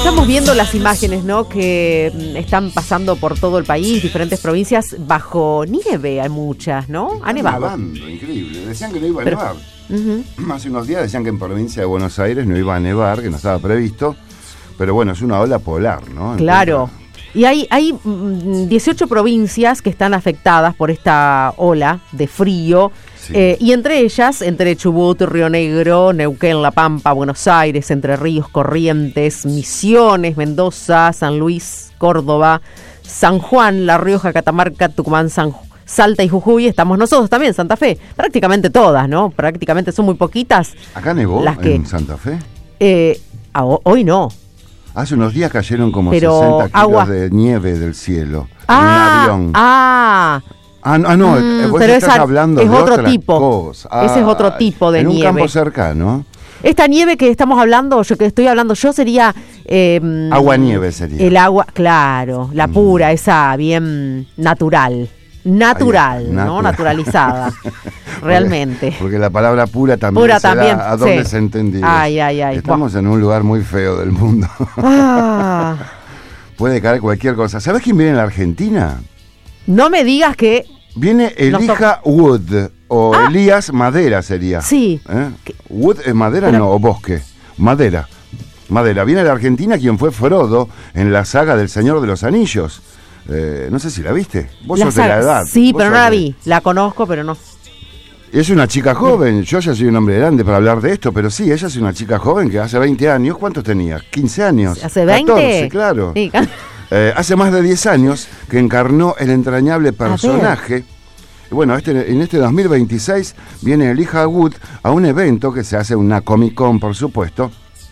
Estamos viendo las imágenes, ¿no? Que están pasando por todo el país, diferentes provincias, bajo nieve hay muchas, ¿no? Ha nevado. Nevando, increíble. Decían que no iba a nevar. Hace unos días decían que en provincia de Buenos Aires no iba a nevar, que no estaba previsto. Pero bueno, es una ola polar, ¿no? Claro. Y hay 18 provincias que están afectadas por esta ola de frío. Sí. Y entre ellas, entre Chubut, Río Negro, Neuquén, La Pampa, Buenos Aires, Entre Ríos, Corrientes, Misiones, Mendoza, San Luis, Córdoba, San Juan, La Rioja, Catamarca, Tucumán, Salta y Jujuy, estamos nosotros también, Santa Fe. Prácticamente todas, ¿no? Prácticamente son muy poquitas. ¿Acá nevó en Santa Fe? Hoy no. Hace unos días cayeron como 60 kilos de nieve del cielo en un avión. No, vos pero estás hablando es de otro otra tipo. cosa. Ese es otro tipo de nieve. En un campo cercano. Esta nieve que estamos hablando, que estoy hablando yo, sería... aguanieve sería. El agua, claro, la pura, esa bien natural, ¿no? Naturalizada, realmente. Porque la palabra pura también a doble sentido. Ay. Estamos en un lugar muy feo del mundo. Puede caer cualquier cosa. ¿Sabes quién viene en la Argentina? No me digas que... Viene Elijah Wood, o Elías Madera sería. Sí. Wood es madera, no, o bosque. Madera. Viene de la Argentina quien fue Frodo en la saga del Señor de los Anillos. No sé si la viste. Vos sos de la edad. Sí, pero no la vi. La conozco, pero no. Es una chica joven. Yo ya soy un hombre grande para hablar de esto, pero sí, ella es una chica joven que hace 20 años. ¿Cuántos tenía? 15 años. ¿Hace 20? 14, claro. Sí. Hace más de 10 años que encarnó el entrañable personaje. Bueno, en este 2026 viene Elijah Wood a un evento que se hace una Comic Con, por supuesto.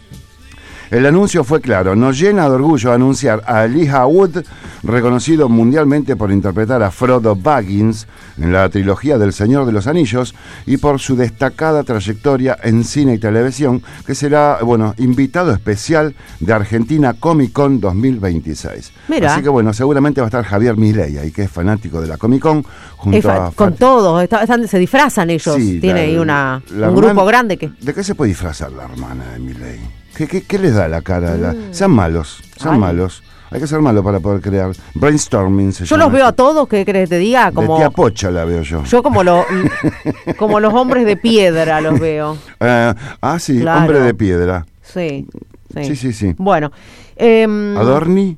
El anuncio fue claro, nos llena de orgullo anunciar a Elijah Wood, reconocido mundialmente por interpretar a Frodo Baggins en la trilogía del Señor de los Anillos y por su destacada trayectoria en cine y televisión, que será, invitado especial de Argentina Comic Con 2026. Mira. Así que seguramente va a estar Javier Milei ahí, que es fanático de la Comic Con, junto a... Con todos, se disfrazan ellos, sí, tiene ahí un grupo grande que... ¿De qué se puede disfrazar la hermana de Milei? ¿Qué les da la cara? Sean malos. Hay que ser malos para poder crear. Brainstorming se llama. Yo los veo a todos, ¿qué crees que te diga? Como de tía Pocha la veo yo. Yo como los hombres de piedra los veo. Sí, claro. Hombre de piedra. Sí. Bueno. Adorni.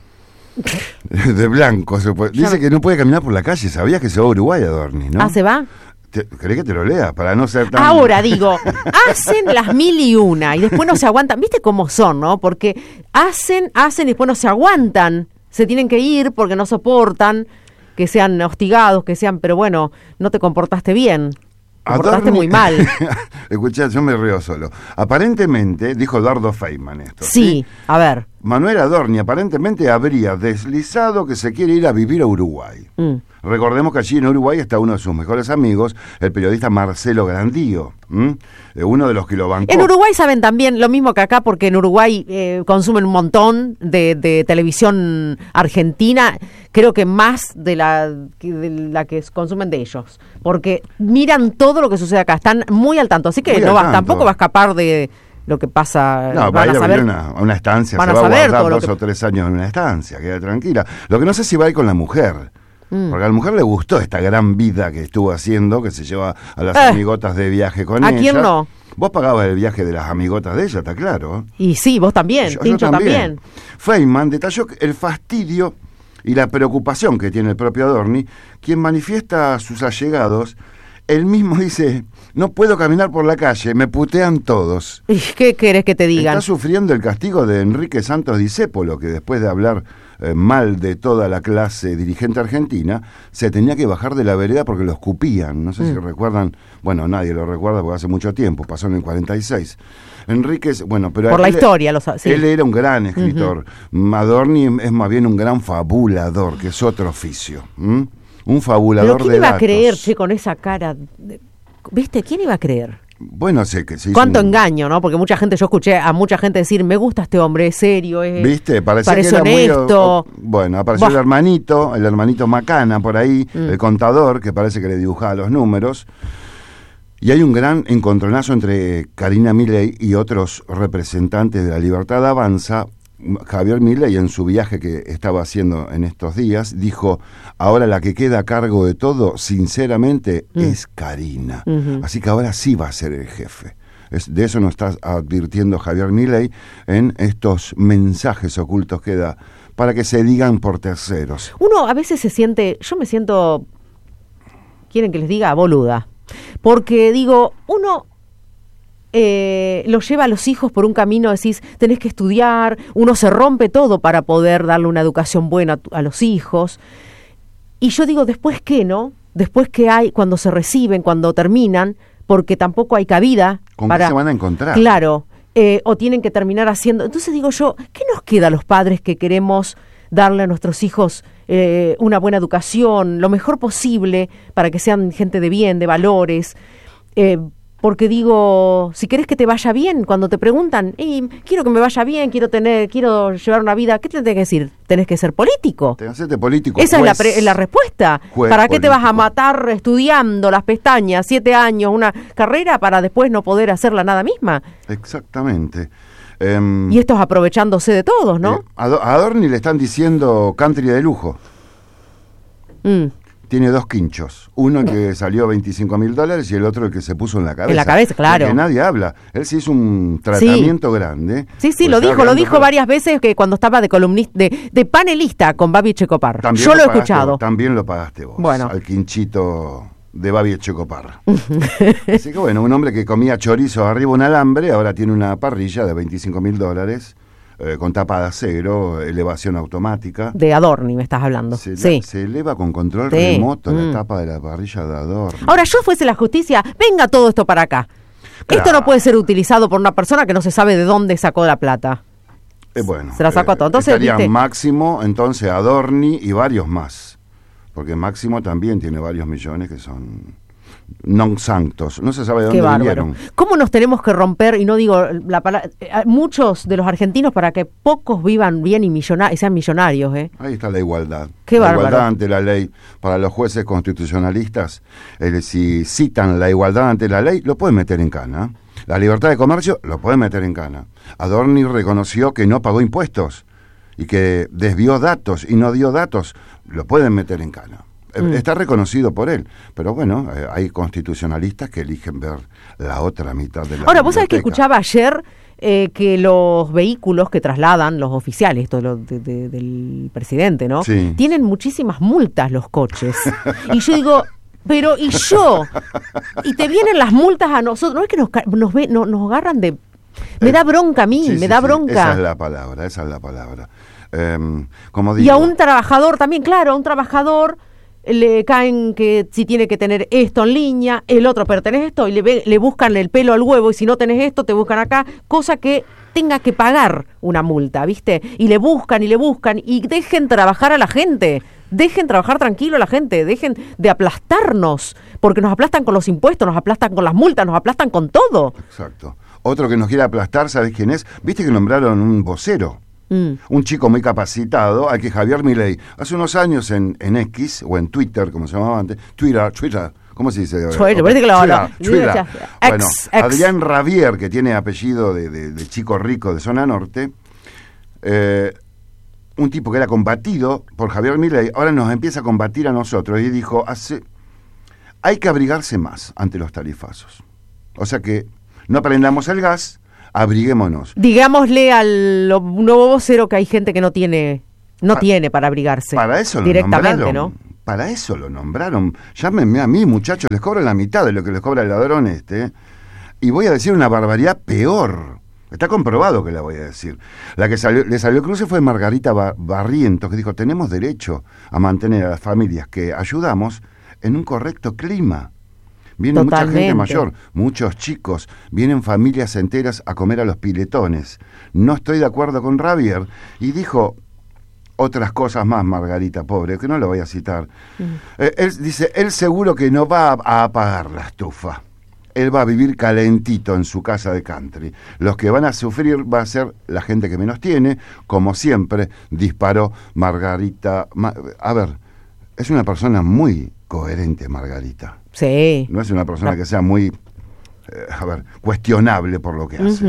De blanco. Dice que no puede caminar por la calle. ¿Sabías que se va a Uruguay, Adorni, no? ¿Se va? ¿Querés que te lo lea? Para no ser tan... Ahora digo, hacen las 1001 y después no se aguantan. ¿Viste cómo son, no? Porque hacen y después no se aguantan. Se tienen que ir porque no soportan que sean hostigados, pero bueno, no te comportaste bien. Te comportaste muy mal. Escuchá, yo me río solo. Aparentemente, dijo Eduardo Feynman esto. Sí, a ver. Manuel Adorni aparentemente habría deslizado que se quiere ir a vivir a Uruguay. Recordemos que allí en Uruguay está uno de sus mejores amigos, el periodista Marcelo Grandío, uno de los que lo bancó. En Uruguay saben también lo mismo que acá, porque en Uruguay consumen un montón de televisión argentina, creo que más de la que consumen de ellos, porque miran todo lo que sucede acá, están muy al tanto, así que tampoco va a escapar de... lo que pasa. No, va a ir a vivir una estancia, se va a guardar 2 o 3 años en una estancia, queda tranquila. Lo que no sé si va a ir con la mujer, porque a la mujer le gustó esta gran vida que estuvo haciendo, que se lleva a las amigotas de viaje con ella. ¿A quién no? Vos pagabas el viaje de las amigotas de ella, está claro. Y sí, vos también, Tincho también. Feynman detalló el fastidio y la preocupación que tiene el propio Adorni, quien manifiesta a sus allegados. Él mismo dice, no puedo caminar por la calle, me putean todos. ¿Y qué querés que te digan? Está sufriendo el castigo de Enrique Santos Discépolo, que después de hablar mal de toda la clase dirigente argentina, se tenía que bajar de la vereda porque lo escupían. No sé si recuerdan, nadie lo recuerda porque hace mucho tiempo, pasó en el 46. Enrique, pero... Por la historia, sí. Él era un gran escritor. Adorni es más bien un gran fabulador, que es otro oficio. Un fabulador de datos. ¿Pero quién iba a creer, con esa cara? ¿Viste? ¿Quién iba a creer? Bueno, sé que sí. Cuánto engaño, ¿no? Porque yo escuché a mucha gente decir, me gusta este hombre, es serio, ¿viste? Parece honesto. Apareció el hermanito Macana por ahí, el contador, que parece que le dibujaba los números. Y hay un gran encontronazo entre Karina Milei y otros representantes de la Libertad Avanza, Javier Milei, en su viaje que estaba haciendo en estos días, dijo, ahora la que queda a cargo de todo, sinceramente, es Karina. Así que ahora sí va a ser el jefe. De eso nos está advirtiendo Javier Milei en estos mensajes ocultos que da, para que se digan por terceros. Uno a veces yo me siento, quieren que les diga, boluda. Porque digo, uno lo lleva a los hijos por un camino, decís, tenés que estudiar, uno se rompe todo para poder darle una educación buena a los hijos. Y yo digo, ¿después qué, no? Después qué hay cuando se reciben, cuando terminan, porque tampoco hay cabida. ¿Con qué se van a encontrar? Claro, o tienen que terminar haciendo. Entonces digo yo, ¿qué nos queda a los padres que queremos darle a nuestros hijos una buena educación, lo mejor posible, para que sean gente de bien, de valores? Porque digo, si querés que te vaya bien, cuando te preguntan, quiero que me vaya bien, quiero llevar una vida, ¿qué te tenés que decir? Tenés que ser político. Tenés que ser político. Esa es la respuesta. ¿Para qué te vas a matar estudiando las pestañas, 7 años, una carrera, para después no poder hacerla nada misma? Exactamente. Y esto es aprovechándose de todos, ¿no? A Adorni le están diciendo country de lujo. Tiene 2 quinchos. Uno que salió $25.000 y el otro el que se puso en la cabeza. En la cabeza, claro. Que nadie habla. Él se hizo un tratamiento grande. Sí, pues lo dijo varias veces que cuando estaba de columnista, de panelista con Babi Echecopar. Yo lo he escuchado. También lo pagaste vos. Bueno. Al quinchito de Babi Echecopar. Así que bueno, un hombre que comía chorizo arriba un alambre, ahora tiene una parrilla de $25.000. Con tapa de acero, elevación automática. De Adorni me estás hablando. Se eleva con control remoto la tapa de la parrilla de Adorni. Ahora, yo fuese la justicia, venga todo esto para acá. Claro. Esto no puede ser utilizado por una persona que no se sabe de dónde sacó la plata. Bueno, se la sacó a todo. Entonces, estarían Máximo, entonces Adorni y varios más. Porque Máximo también tiene varios millones que son non santos, no se sabe de dónde vinieron. ¿Cómo nos tenemos que romper, y no digo la palabra, muchos de los argentinos, para que pocos vivan bien y sean millonarios? Ahí está la igualdad. Qué bárbaro. Igualdad ante la ley. Para los jueces constitucionalistas, si citan la igualdad ante la ley, lo pueden meter en cana. La libertad de comercio, lo pueden meter en cana. Adorni reconoció que no pagó impuestos y que desvió datos y no dio datos, lo pueden meter en cana. Está reconocido por él, pero bueno, hay constitucionalistas que eligen ver la otra mitad de la Ahora, vos sabés que escuchaba ayer que los vehículos que trasladan, los oficiales, esto del presidente, ¿no? Sí. Tienen muchísimas multas los coches. Y yo digo, pero ¿y yo? Y te vienen las multas a nosotros, no es que nos agarran de... Me da bronca a mí, me da bronca. Esa es la palabra. Como digo, y a un trabajador también, claro, a un trabajador le caen que si tiene que tener esto en línea, el otro, pero tenés esto, y le buscan el pelo al huevo, y si no tenés esto, te buscan acá, cosa que tenga que pagar una multa, ¿viste? Y le buscan, y dejen trabajar a la gente, dejen trabajar tranquilo a la gente, dejen de aplastarnos, porque nos aplastan con los impuestos, nos aplastan con las multas, nos aplastan con todo. Exacto. Otro que nos quiere aplastar, ¿sabés quién es? ¿Viste que nombraron un vocero? Un chico muy capacitado, al que Javier Milei, hace unos años en X, o en Twitter, como se llamaba antes, Twitter, ¿cómo se dice? Twitter. Bueno, Adrián Ravier, que tiene apellido de chico rico de zona norte, un tipo que era combatido por Javier Milei, ahora nos empieza a combatir a nosotros, y dijo, hay que abrigarse más ante los tarifazos. O sea que no prendamos el gas, abriguémonos. Digámosle al nuevo vocero que hay gente que no tiene para abrigarse. Para eso directamente, ¿no? Para eso lo nombraron. Llámenme a mí, muchachos, les cobro la mitad de lo que les cobra el ladrón y voy a decir una barbaridad peor. Está comprobado que la voy a decir. La que le salió cruce fue Margarita Barrientos, que dijo, tenemos derecho a mantener a las familias que ayudamos en un correcto clima. Viene mucha gente mayor, muchos chicos, vienen familias enteras a comer a los piletones. No estoy de acuerdo con Ravier. Y dijo otras cosas más, Margarita, pobre, que no lo voy a citar. Él dice, él seguro que no va a apagar la estufa. Él va a vivir calentito en su casa de country. Los que van a sufrir va a ser la gente que menos tiene, como siempre disparó Margarita. A ver, es una persona muy coherente, Margarita. Sí. No es una persona que sea muy, cuestionable por lo que hace.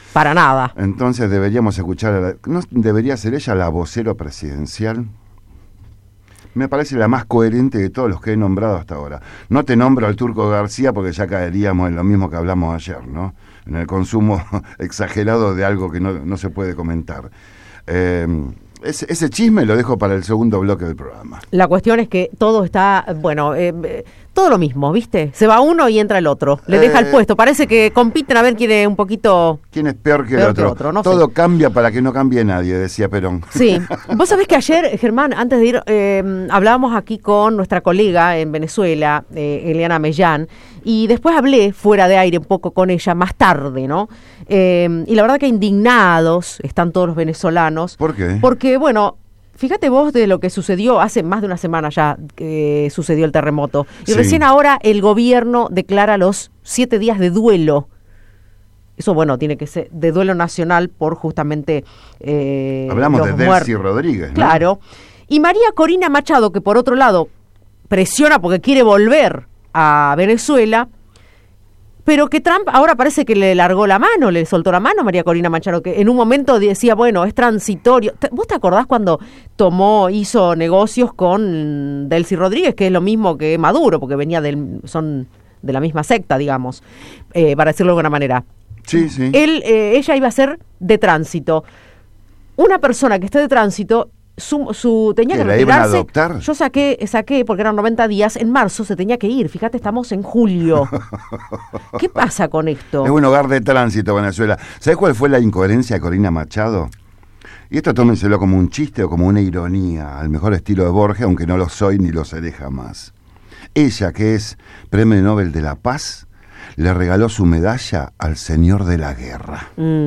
Para nada. Entonces deberíamos escuchar, ¿no debería ser ella la vocero presidencial? Me parece la más coherente de todos los que he nombrado hasta ahora. No te nombro al Turco García porque ya caeríamos en lo mismo que hablamos ayer, ¿no? En el consumo exagerado de algo que no se puede comentar. Ese chisme lo dejo para el segundo bloque del programa. La cuestión es que todo está, todo lo mismo, ¿viste? Se va uno y entra el otro. Le deja el puesto. Parece que compiten a ver quién es un poquito... ¿Quién es peor que el otro? No todo sé. Cambia para que no cambie nadie, decía Perón. Sí. Vos sabés que ayer, Germán, antes de ir, hablábamos aquí con nuestra colega en Venezuela, Eliana Mellán, y después hablé fuera de aire un poco con ella más tarde, ¿no? Y la verdad que indignados están todos los venezolanos. ¿Por qué? Porque, bueno... Fíjate vos de lo que sucedió hace más de una semana ya que sucedió el terremoto. Y recién ahora el gobierno declara los 7 días de duelo. Eso, bueno, tiene que ser de duelo nacional por justamente hablamos de Delcy Rodríguez, ¿no? Claro. Y María Corina Machado, que por otro lado presiona porque quiere volver a Venezuela, pero que Trump ahora parece que le largó la mano, le soltó la mano a María Corina Machado, que en un momento decía, bueno, es transitorio. ¿Vos te acordás cuando hizo negocios con Delcy Rodríguez, que es lo mismo que Maduro, porque son de la misma secta, digamos, para decirlo de alguna manera? Sí, sí. Ella iba a ser de tránsito. Una persona que esté de tránsito... tenía que retirarse. ¿La iban a adoptar? Yo saqué porque eran 90 días, en marzo se tenía que ir, fíjate, estamos en julio. ¿Qué pasa con esto? Es un hogar de tránsito, Venezuela. ¿Sabés cuál fue la incoherencia de Corina Machado? Y esto tómenselo como un chiste o como una ironía, al mejor estilo de Borges, aunque no lo soy ni lo seré jamás. Ella, que es Premio Nobel de la Paz, le regaló su medalla al señor de la guerra.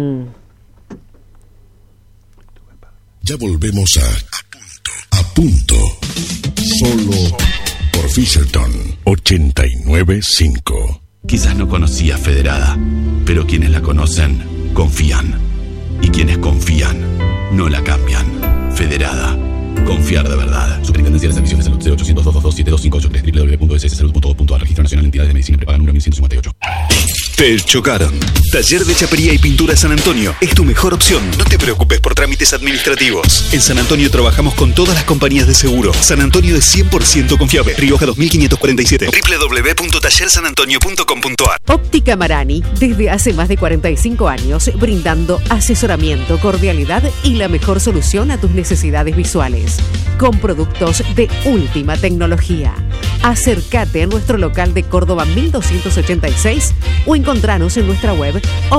Ya volvemos a punto. Solo por Fisherton 89.5. Quizás no conocías Federada, pero quienes la conocen, confían. Y quienes confían, no la cambian. Federada. Confiar de verdad. Superintendencia de Servicios de Salud 0800-222-7258 www.sssalud.gov.ar. Registro Nacional de Entidades de Medicina Prepaga número 1158. Te chocaron. Taller de Chapería y Pintura San Antonio es tu mejor opción. No te preocupes por trámites administrativos. En San Antonio trabajamos con todas las compañías de seguro. San Antonio es 100% confiable. Rioja 2547. www.tallersanantonio.com.ar. Óptica Marani, desde hace más de 45 años, brindando asesoramiento, cordialidad y la mejor solución a tus necesidades visuales. Con productos de última tecnología. Acércate a nuestro local de Córdoba 1286 o encontranos en nuestra web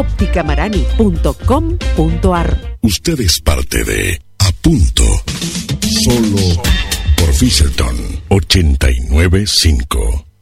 opticamarani.com.ar. Usted es parte de A Punto. Solo por Fisherton 89.5.